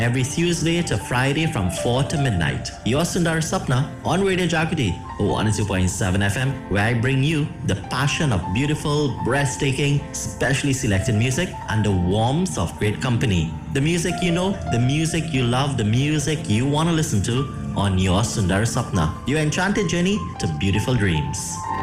every Tuesday to Friday from 4 to midnight. Your Sundar Sapna on Radio Jagriti 102.7 FM, where I bring you the passion of beautiful, breathtaking, specially selected music and the warmth of great company. The music you know, the music you love, the music you want to listen to on your Sundar Sapna, your enchanted journey to beautiful dreams.